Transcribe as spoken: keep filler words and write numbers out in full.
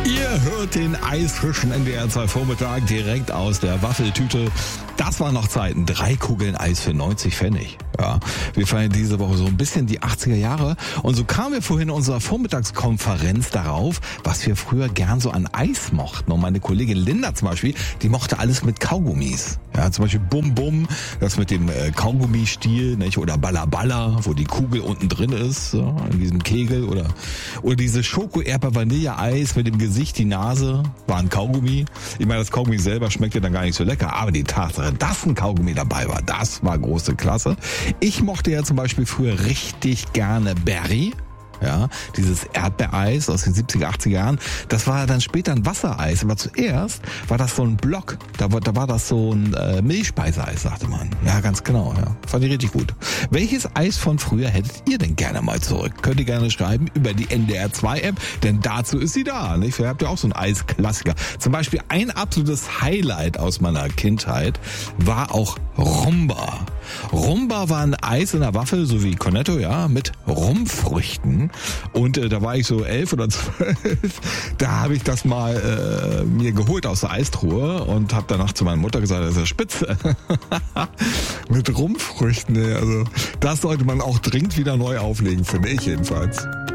Ihr hört den eisfrischen N D R zwei Vormittag direkt aus der Waffeltüte. Das waren noch Zeiten. Drei Kugeln Eis für neunzig Pfennig. Ja, wir feiern diese Woche so ein bisschen die achtziger Jahre. Und so kamen wir vorhin in unserer Vormittagskonferenz darauf, was wir früher gern so an Eis mochten. Und meine Kollegin Linda zum Beispiel, die mochte alles mit Kaugummis. Ja, zum Beispiel Bum Bum, das mit dem äh, Kaugummistiel, nicht? Oder Balla Balla, wo die Kugel unten drin ist, so, in diesem Kegel. Oder, oder diese Schoko-Erdbeer-Vanille-Eis mit dem Gesicht, die Nase, war ein Kaugummi. Ich meine, das Kaugummi selber schmeckt ja dann gar nicht so lecker, aber die Tatsache, dass ein Kaugummi dabei war, das war große Klasse. Ich mochte ja zum Beispiel früher richtig gerne Berry. Ja, dieses Erdbeereis aus den siebziger, achtziger Jahren, das war dann später ein Wassereis, aber zuerst war das so ein Block, da war, da war das so ein äh, Milchspeiseeis, sagte man. Ja, ganz genau, ja. Fand ich richtig gut. Welches Eis von früher hättet ihr denn gerne mal zurück? Könnt ihr gerne schreiben über die N D R zwei App, denn dazu ist sie da, nicht? Vielleicht habt ihr auch so einen Eisklassiker. Zum Beispiel ein absolutes Highlight aus meiner Kindheit war auch Rumba. Rumba war ein Eis in der Waffel, so wie Cornetto, ja, mit Rumfrüchten. Und äh, da war ich so elf oder zwölf. Da habe ich das mal äh, mir geholt aus der Eistruhe und habe danach zu meiner Mutter gesagt, das ist ja spitze. Mit Rumfrüchten, also das sollte man auch dringend wieder neu auflegen, finde ich jedenfalls.